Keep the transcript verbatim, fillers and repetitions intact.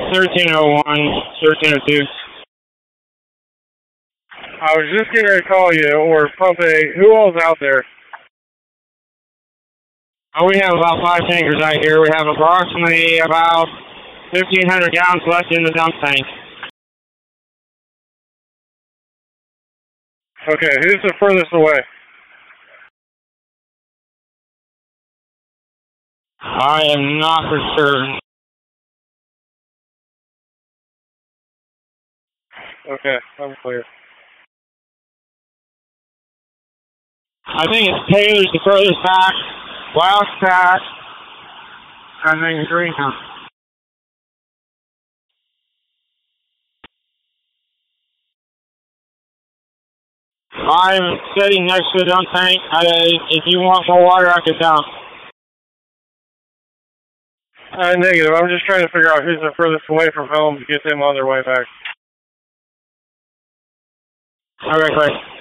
thirteen oh one, thirteen oh two. I was just getting ready to call you, or pump A. Who all's out there? Oh, we have about five tankers out here. We have approximately about fifteen hundred gallons left in the dump tank. Okay, who's the furthest away? I am not for sure. Okay, I'm clear. I think it's Taylor's the furthest back, Wildcat, and then Greenhouse. I'm sitting next to the dump tank. I, if you want more water, I can dump. Uh, negative. I'm just trying to figure out who's the furthest away from home to get them on their way back. Okay, great.